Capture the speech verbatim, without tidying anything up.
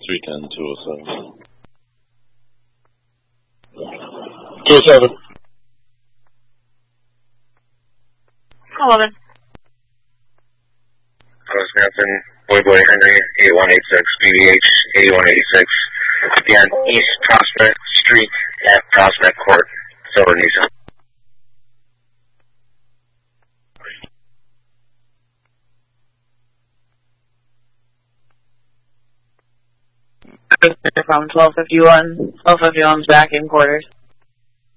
three ten, two oh seven. two oh seven. eleven. Carlos Manson, Boy Boy Henry, eighty-one eighty-six, B B H, eighty-one eighty-six. Again, East Prospect Street at Prospect Court, Silver Nissan. From twelve fifty-one, twelve fifty-one's back in quarters.